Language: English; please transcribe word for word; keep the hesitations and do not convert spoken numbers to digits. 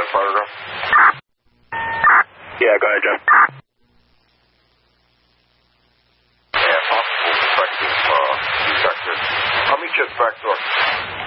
photograph? Yeah, go ahead, Jeff. Yeah, possible effective uh, detector. I'll meet you at the back door.